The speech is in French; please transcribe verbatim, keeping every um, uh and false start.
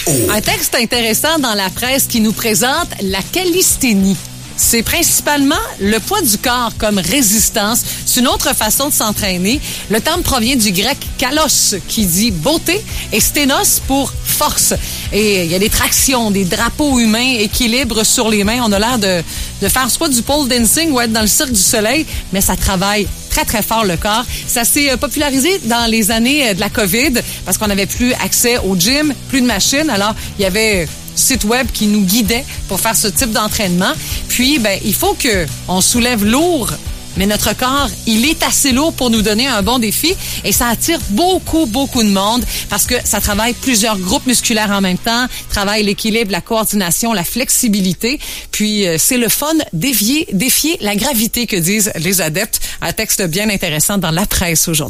Oh. Un texte intéressant dans la presse qui nous présente la calisthénie. C'est principalement le poids du corps comme résistance. C'est une autre façon de s'entraîner. Le terme provient du grec kalos, qui dit beauté, et sténos pour force. Et il y a des tractions, des drapeaux humains, équilibre sur les mains. On a l'air de, de faire soit du pole dancing ou être dans le cirque du soleil, mais ça travaille très, très fort le corps. Ça s'est popularisé dans les années de la COVID parce qu'on n'avait plus accès au gym, plus de machines. Alors, il y avait site web qui nous guidait pour faire ce type d'entraînement. Puis, ben, il faut que on soulève lourd, mais notre corps, il est assez lourd pour nous donner un bon défi et ça attire beaucoup, beaucoup de monde parce que ça travaille plusieurs groupes musculaires en même temps, travaille l'équilibre, la coordination, la flexibilité. Puis, euh, c'est le fun défier, défier la gravité que disent les adeptes. Un texte bien intéressant dans la presse aujourd'hui.